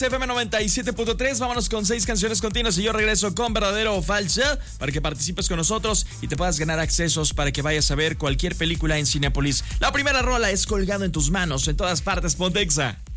FM 97.3, vámonos con 6 canciones continuas y yo regreso con verdadero o falso para que participes con nosotros y te puedas ganar accesos para que vayas a ver cualquier película en Cinépolis. La primera rola es Colgado en tus manos, en todas partes, Pontexa.